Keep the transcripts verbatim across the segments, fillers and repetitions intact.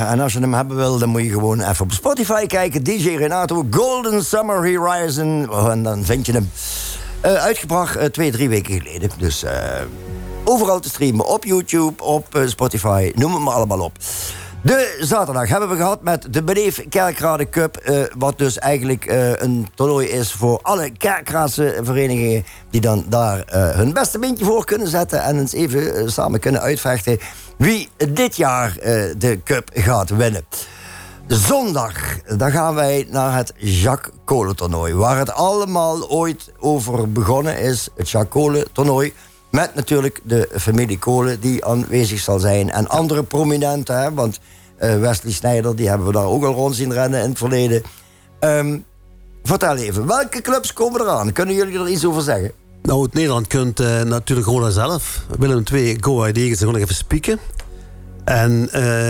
En als je hem hebben wil, dan moet je gewoon even op Spotify kijken. D J Renato, Golden Summer Horizon. En dan vind je hem. Uh, uitgebracht uh, twee, drie weken geleden. Dus uh, overal te streamen. Op YouTube, op uh, Spotify. Noem het maar allemaal op. De zaterdag hebben we gehad met de Beleef Kerkrade Cup. Uh, wat dus eigenlijk uh, een toernooi is voor alle kerkraadse verenigingen. Die dan daar uh, hun beste beentje voor kunnen zetten. En eens even uh, samen kunnen uitvechten wie dit jaar uh, de cup gaat winnen. Zondag, dan gaan wij naar het Jacques Kolen toernooi. Waar het allemaal ooit over begonnen is. Het Jacques Kolen toernooi. Met natuurlijk de familie Kolen die aanwezig zal zijn. En andere prominenten, hè, want uh, Wesley Sneijder, die hebben we daar ook al rond zien rennen in het verleden. Um, vertel even, welke clubs komen eraan? Kunnen jullie er iets over zeggen? Nou, het Nederland kunt uh, natuurlijk gewoon zelf. Willem twee, Go Ahead Eagles, gewoon even spieken. En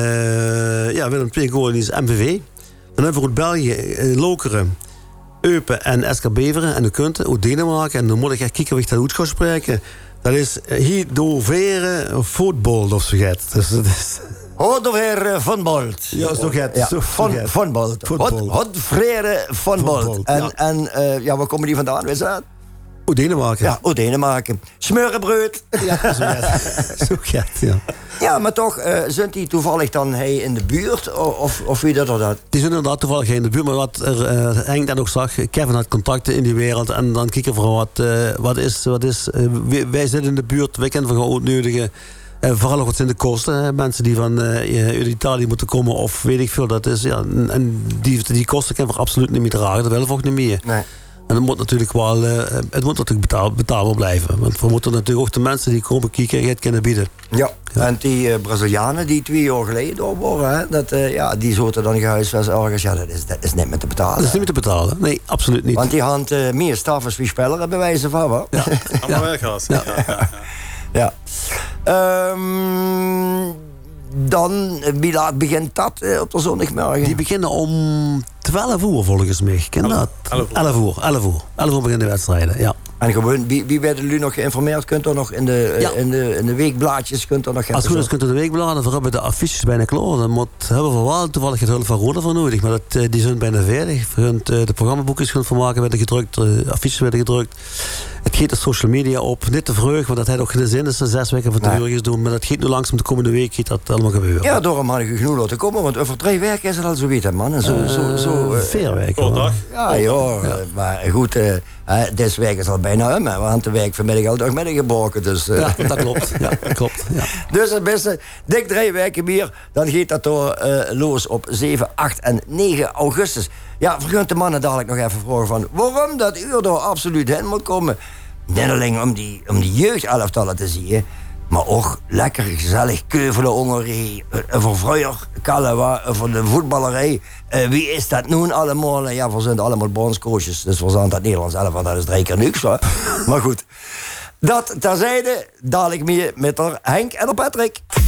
uh, ja, Willem twee, Go Ahead is M V V. Dan hebben we ook België, uh, Lokeren, Eupen en S K Beveren. En de kunten, ook Denemarken. En dan moet ik echt kijken of ik dat goed ga spreken. Dat is Hidovere voetbal of zo gaat. Dus dat is... Hodovere van Bolt. Ja, zo gaat ja, van, van Bolt. Hodvrere van Bolt. En, ja. en uh, ja, waar komen die vandaan? Weet je dat? O, Denemarken. Ja, o, Denemarken. Smeurenbreud. Ja, zo gaat zo gaat, ja. Ja, maar toch, uh, zijn die toevallig dan hij in de buurt? Of, of wie dat of dat? Die zijn inderdaad toevallig in de buurt. Maar wat er, uh, Henk dan ook zag, Kevin had contacten in die wereld. En dan kijken we wat, uh, wat is... Wat is uh, wij, wij zitten in de buurt, wij kennen van uitnodigen. Uh, vooral ook wat zijn de kosten. Hè? Mensen die van uh, uit Italië moeten komen of weet ik veel. Dat is, ja, en die, die kosten kunnen we absoluut niet meer dragen. Dat willen we ook niet meer. Nee. En het moet natuurlijk wel, uh, het moet natuurlijk betaal, betaalbaar blijven. Want we moeten natuurlijk ook de mensen die komen kijken het kunnen bieden. Ja, ja. En die uh, Brazilianen die twee jaar geleden door waren, hè, dat, uh, ja, die zoten dan gehuisvest ergens. Ja, dat is, dat is niet meer te betalen. Dat is niet meer te betalen, nee, absoluut niet. Want die hand uh, meer staf als wie spelers bij wijze van, wat? Ja, allemaal werkhaast. Ja. Ja. ja. Um, dan, wie laat begint dat uh, op de zondagmorgen? Die beginnen om twaalf uur volgens mij. Ken dat? elf uur. elf uur. elf uur beginnen de wedstrijden, ja. En gewoon, wie, wie werden jullie nog geïnformeerd? Kunt er nog in de, ja. in de, in de weekblaadjes, kunt er nog... Als het goed is, kunt u de weekbladen, voor hebben de affiches bijna klaar. Dan moet, hebben we wel toevallig het hulp van Roda voor nodig, maar dat, die zijn bijna veertig. De programmaboekjes gaan vermaken, werden gedrukt, de affiches werden gedrukt. Het gaat de social media op, niet te vroeg, want dat heeft ook geen zin is zes weken van tevoren nee. doen. Maar dat gaat nu langzaam de komende week gaat dat allemaal gebeuren. Ja, daarom had ik genoeg laten komen, want over drie weken is het al zoiets, man. En zo, uh, zo, zo, uh, vier weken. Ja, ja, ja, maar goed, uh, uh, deze week is al bijna om. We hadden de week vanmiddag al dagmiddag gebroken. Dus, uh. ja, dat klopt. Ja, dat klopt ja. Dus het beste, dik drie weken meer, dan gaat dat door uh, los op zeven, acht en negen augustus. Ja, vergunt de mannen dadelijk nog even vragen van waarom dat uur er absoluut heen moet komen. Niet alleen om die, om die jeugdelftallen te zien, maar ook lekker gezellig keuvelen hongerij, voor vroeger, Kalewa, voor de voetballerij. Uh, wie is dat nu allemaal? Ja, we zijn allemaal bondscoaches, dus we zijn dat Nederlands elf, dat is drie keer niks. Maar goed, dat terzijde, dadelijk meer met er Henk en er Patrick.